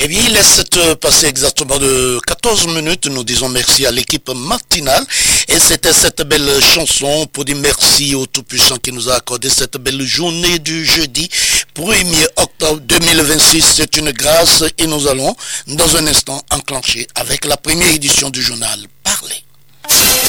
Eh bien, il est 7 passé exactement de 14 minutes. Nous disons merci à l'équipe matinale. Et c'était cette belle chanson pour dire merci au Tout-Puissant qui nous a accordé cette belle journée du jeudi 1er octobre 2026. C'est une grâce et nous allons dans un instant enclencher avec la première édition du journal Parler.